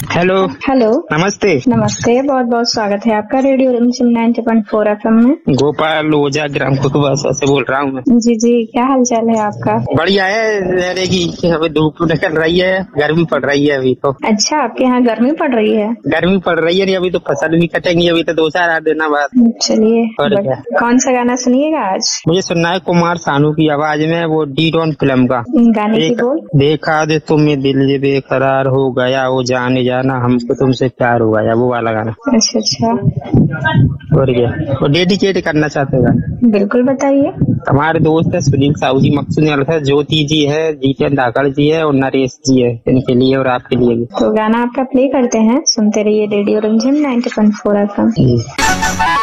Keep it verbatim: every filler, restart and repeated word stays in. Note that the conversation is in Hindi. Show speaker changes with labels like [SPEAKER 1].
[SPEAKER 1] हेलो
[SPEAKER 2] हेलो
[SPEAKER 1] नमस्ते।
[SPEAKER 2] नमस्ते, बहुत बहुत स्वागत है आपका रेडियो रिमझिम नाइन्टी पॉइंट फोर एफएम में।
[SPEAKER 1] गोपाल ओझा ग्राम कुटुबा से बोल रहा हूँ मैं।
[SPEAKER 2] जी जी, क्या हाल चाल है आपका?
[SPEAKER 1] बढ़िया है, जरे की अभी धूप निकल रही है, गर्मी पड़ रही है अभी तो।
[SPEAKER 2] अच्छा, आपके यहाँ गर्मी पड़ रही है?
[SPEAKER 1] गर्मी पड़ रही है, अभी तो फसल भी कटेंगी, अभी तो दो चार दिन बाद।
[SPEAKER 2] चलिए,
[SPEAKER 1] और
[SPEAKER 2] बट
[SPEAKER 1] क्या?
[SPEAKER 2] कौन सा गाना सुनिएगा आज?
[SPEAKER 1] मुझे सुनना है कुमार सानू की आवाज में, वो डी डॉन फिल्म का।
[SPEAKER 2] गाने की बोल?
[SPEAKER 1] देखा दे तुम्हें दिल ये बेकरार हो गया, वो जाने जाना हमको तुमसे प्यार हो गया, वो वाला गाना।
[SPEAKER 2] अच्छा अच्छा,
[SPEAKER 1] और क्या, वो डेडिकेट करना चाहते हैं।
[SPEAKER 2] बिल्कुल बताइए।
[SPEAKER 1] हमारे दोस्त है सुनील साहू जी, मकसूद है, ज्योति जी है, जीतन धाकड़ जी है और नरेश जी है, इनके लिए और आपके लिए भी।
[SPEAKER 2] तो गाना आपका प्ले करते हैं, सुनते रहिए रेडियो रिमझिम नाइन्टी पॉइंट फोर एफएम।